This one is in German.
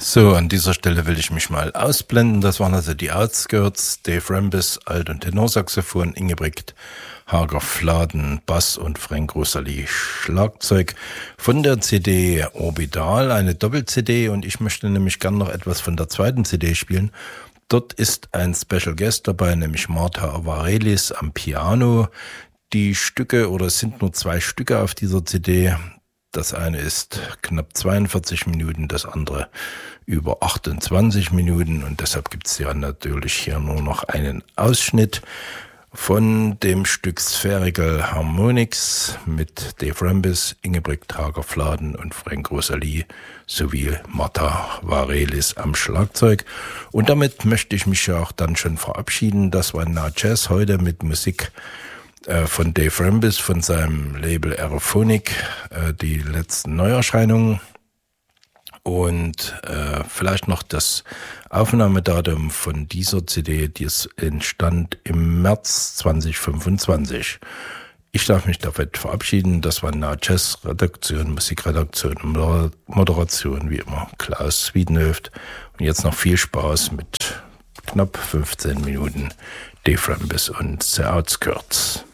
So, an dieser Stelle will ich mich mal ausblenden. Das waren also die Outskirts, Dave Rambis, Alt- und Tenorsaxophon, Ingebrigt Hager-Fladen, Bass und Frank Rosalie Schlagzeug von der CD Orbital, eine Doppel-CD, und ich möchte nämlich gern noch etwas von der zweiten CD spielen. Dort ist ein Special Guest dabei, nämlich Marta Avarelis am Piano. Die Stücke, oder es sind nur 2 Stücke auf dieser CD. Das eine ist knapp 42 Minuten, das andere über 28 Minuten, und deshalb gibt es ja natürlich hier nur noch einen Ausschnitt von dem Stück Spherical Harmonics mit Dave Rambis, Ingebrigt Hager-Fladen und Frank Rosalie sowie Marta Varelis am Schlagzeug. Und damit möchte ich mich ja auch dann schon verabschieden. Das war Na Jazz heute mit Musik von Dave Rambis, von seinem Label Aerophonic, die letzten Neuerscheinungen. Und vielleicht noch das Aufnahmedatum von dieser CD, die es entstand im März 2025. Ich darf mich damit verabschieden. Das war Na Jazz, Redaktion, Musikredaktion und Moderation, wie immer, Klaus Wiedenhöft. Und jetzt noch viel Spaß mit knapp 15 Minuten Dave Rambis und The Outskirts.